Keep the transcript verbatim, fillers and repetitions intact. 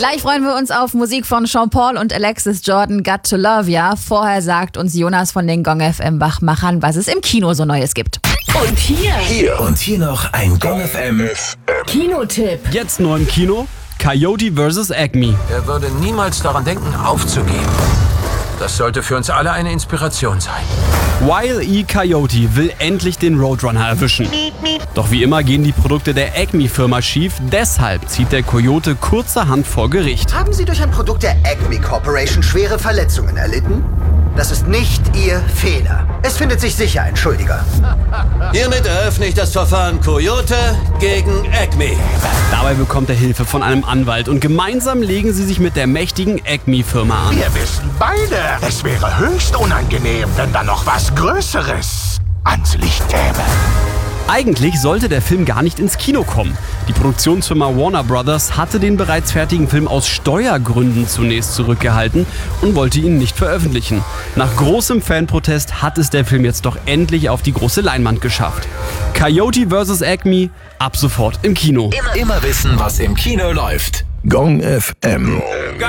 Gleich freuen wir uns auf Musik von Sean Paul und Alexis Jordan, Got to Love Ya. Vorher sagt uns Jonas von den Gong F M Wachmachern, was es im Kino so Neues gibt. Und hier. Hier und hier noch ein Gong F M Kinotipp. Jetzt neu im Kino: Coyote versus. Acme. Er würde niemals daran denken, aufzugeben. Das sollte für uns alle eine Inspiration sein. Wile E. Coyote will endlich den Roadrunner erwischen. Doch wie immer gehen die Produkte der Acme-Firma schief. Deshalb zieht der Coyote kurzerhand vor Gericht. Haben Sie durch ein Produkt der Acme Corporation schwere Verletzungen erlitten? Das ist nicht Ihr Fehler. Es findet sich sicher ein Schuldiger. Hiermit eröffne ich das Verfahren Coyote gegen Acme. Dabei bekommt er Hilfe von einem Anwalt und gemeinsam legen sie sich mit der mächtigen Acme-Firma an. Wir wissen beide, es wäre höchst unangenehm, wenn da noch was Größeres ans Licht käme. Eigentlich sollte der Film gar nicht ins Kino kommen. Die Produktionsfirma Warner Brothers hatte den bereits fertigen Film aus Steuergründen zunächst zurückgehalten und wollte ihn nicht veröffentlichen. Nach großem Fanprotest hat es der Film jetzt doch endlich auf die große Leinwand geschafft. Coyote versus. Acme, ab sofort im Kino. Immer wissen, was im Kino läuft. Gong F M.